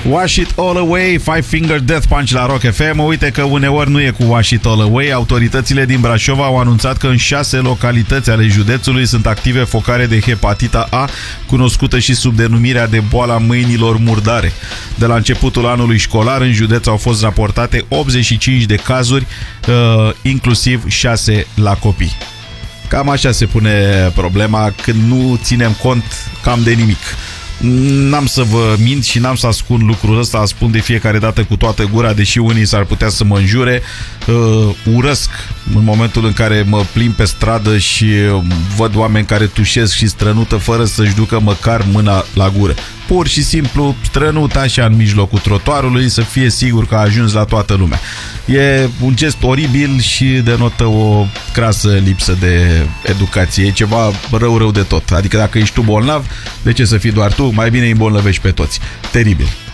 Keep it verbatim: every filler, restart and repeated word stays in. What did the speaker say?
Wash It All Away, Five Finger Death Punch la Rock F M. Uite că uneori nu e cu Wash It All Away. Autoritățile din Brașov au anunțat că în șase localități ale județului sunt active focare de hepatita A, cunoscută și sub denumirea de boala mâinilor murdare. De la începutul anului școlar, în județ au fost raportate optzeci și cinci de cazuri, uh, inclusiv șase la copii. Cam așa se pune problema când nu ținem cont cam de nimic. N-am să vă mint și n-am să ascund lucrul ăsta, spun de fiecare dată cu toată gura, deși unii s-ar putea să mă înjure. Uh, urăsc în momentul în care mă plimb pe stradă și văd oameni care tușesc și strănută fără să-și ducă măcar mâna la gură. Pur și simplu strănută așa în mijlocul trotuarului, să fie sigur că a ajuns la toată lumea. E un gest oribil și denotă o crasă lipsă de educație. E ceva rău, rău de tot. Adică dacă ești tu bolnav, de ce să fii doar tu? Mai bine îi îmbolnăvești pe toți. Teribil.